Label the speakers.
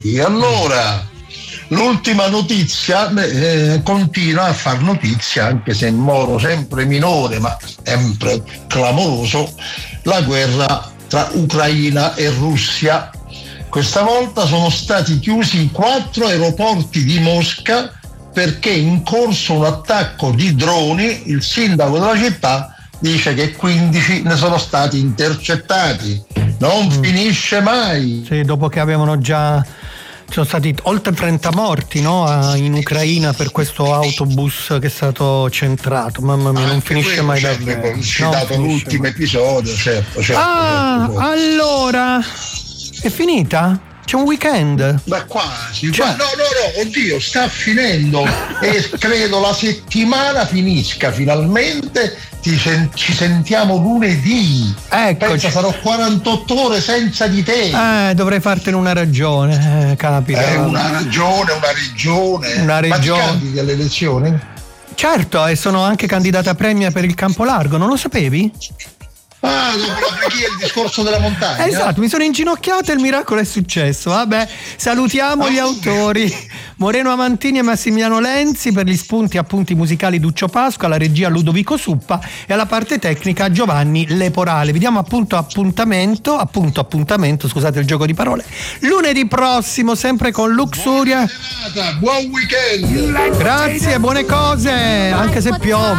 Speaker 1: Allora, l'ultima notizia continua a far notizia, anche se in modo sempre minore, ma sempre clamoroso, la guerra tra Ucraina e Russia. Questa volta sono stati chiusi 4 aeroporti di Mosca perché è in corso un attacco di droni. Il sindaco della città dice che 15 ne sono stati intercettati. Non finisce mai.
Speaker 2: Sì, dopo che sono stati oltre 30 morti, no? In Ucraina per questo autobus che è stato centrato. Mamma mia, non finisce mai davvero.
Speaker 1: Ho citato l'ultimo episodio, certo.
Speaker 2: Allora, è finita? C'è un weekend?
Speaker 1: Ma quasi. No, oddio, sta finendo e credo la settimana finisca finalmente. Ci sentiamo lunedì.
Speaker 2: Eccoci.
Speaker 1: Pensa, sarò 48 ore senza di te.
Speaker 2: Dovrei fartene una ragione, capita.
Speaker 1: Una regione.
Speaker 2: Una regione.
Speaker 1: Ma ti candidi alle elezioni?
Speaker 2: Certo, e sono anche candidata a premia per il Campo Largo, non lo sapevi?
Speaker 1: Dopo la preghiera, il discorso della montagna.
Speaker 2: Esatto, mi sono inginocchiato e il miracolo è successo. Vabbè, salutiamo gli autori Moreno Amantini e Massimiliano Lenzi, per gli spunti e appunti musicali Duccio Pasqua, alla regia Ludovico Suppa e alla parte tecnica Giovanni Leporale. Vi diamo appuntamento, scusate il gioco di parole, lunedì prossimo, sempre con Luxuria.
Speaker 1: Buon weekend.
Speaker 2: Grazie, buone cose, anche se piove.